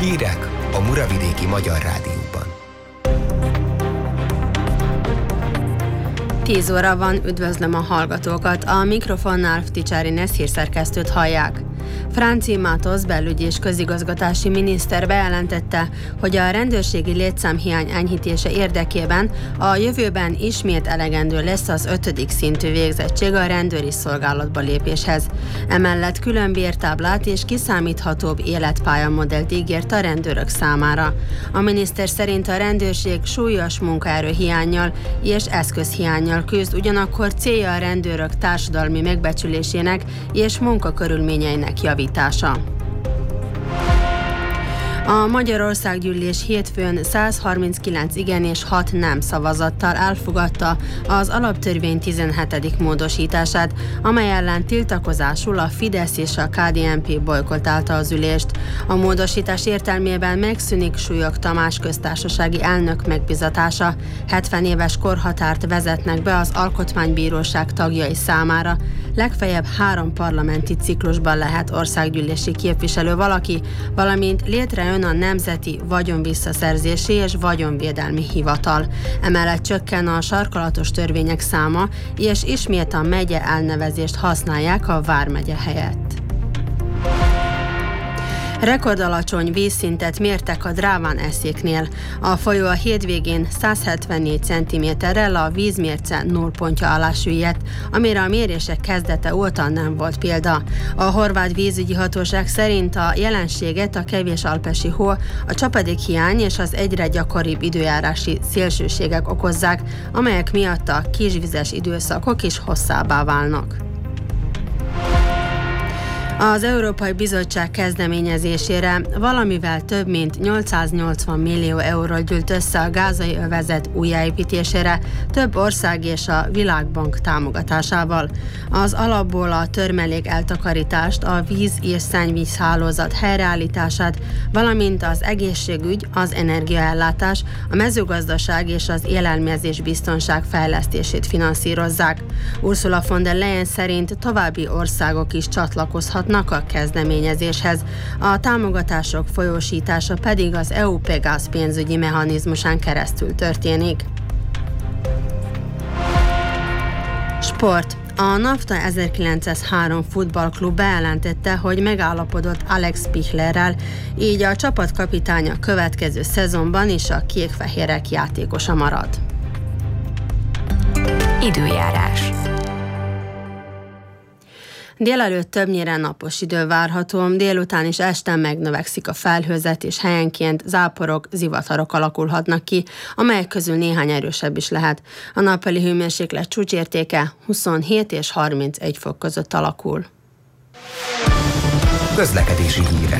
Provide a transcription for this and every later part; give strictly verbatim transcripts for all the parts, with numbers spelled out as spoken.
Hírek a Muravidéki Magyar Rádióban. tíz óra van, üdvözlöm a hallgatókat. A mikrofonnál Ticsári Nesz hírszerkesztőt hallják. Franci Matosz belügyi és közigazgatási miniszter bejelentette, hogy a rendőrségi létszámhiány enyhítése érdekében a jövőben ismét elegendő lesz az ötödik szintű végzettség a rendőri szolgálatba lépéshez. Emellett külön bértáblát és kiszámíthatóbb életpályamodellt ígért a rendőrök számára. A miniszter szerint a rendőrség súlyos munkaerőhiánnyal és eszközhiánnyal küzd, ugyanakkor célja a rendőrök társadalmi megbecsülésének és munkakörülményeinek javítása. A Magyarországgyűlés hétfőn száz harminckilenc igen és hat nem szavazattal elfogadta az alaptörvény tizenhetedik módosítását, amely ellen tiltakozásul a Fidesz és a ká dé en pé bojkottálta az ülést. A módosítás értelmében megszűnik Súlyog Tamás köztársasági elnök megbizatása, hetven éves korhatárt vezetnek be az Alkotmánybíróság tagjai számára. Legfeljebb három parlamenti ciklusban lehet országgyűlési képviselő valaki, valamint létrejön a Nemzeti Vagyonvisszaszerzési és Vagyonvédelmi Hivatal. Emellett csökken a sarkalatos törvények száma, és ismét a megye elnevezést használják a vármegye helyett. Rekordalacsony vízszintet mértek a Dráván-eszéknél. A folyó a hétvégén száz hetvennégy centiméterrel a vízmérce nullpontja alá süllyedt, amire a mérések kezdete óta nem volt példa. A horvát vízügyi hatóság szerint a jelenséget a kevés alpesi hó, a csapadékhiány és az egyre gyakoribb időjárási szélsőségek okozzák, amelyek miatt a kisvizes időszakok is hosszábbá válnak. Az Európai Bizottság kezdeményezésére valamivel több mint nyolcszáznyolcvan millió euró gyűlt össze a gázai övezet újjáépítésére több ország és a Világbank támogatásával. Az alapból a törmelék eltakarítást, a víz- és szennyvízhálózat helyreállítását, valamint az egészségügy, az energiaellátás, a mezőgazdaság és az élelmezés biztonság fejlesztését finanszírozzák. Ursula von der Leyen szerint további országok is csatlakozhatnak a kezdeményezéshez. A támogatások folyósítása pedig az é u-Pegász pénzügyi mechanizmusán keresztül történik. Sport. A NAFTA ezerkilencszázhárom futballklub bejelentette, hogy megállapodott Alex Pichlerrel, így a csapatkapitánya következő szezonban is a kék-fehérek játékosa marad. Időjárás. Délelőtt többnyire napos idő várható, délután és este megnövekszik a felhőzet, és helyenként záporok, zivatarok alakulhatnak ki, amelyek közül néhány erősebb is lehet. A nappali hőmérséklet csúcsértéke huszonhét és harmincegy fok között alakul. Közlekedési hírek.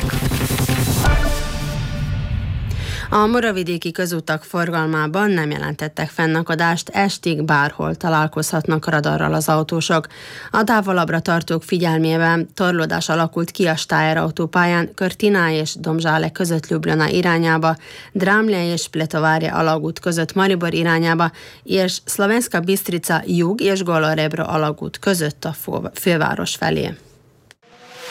A muravidéki közutak forgalmában nem jelentettek fennakadást, estig bárhol találkozhatnak radarral az autósok. A távolabbra tartók figyelmében torlódás alakult ki a Steyr autópályán Körtina és Domžale között Ljubljana irányába, Drámlje és Pletovárje alagút között Maribor irányába, és Szlovenska Bistrica jug és Golorebro alagút között a főváros felé.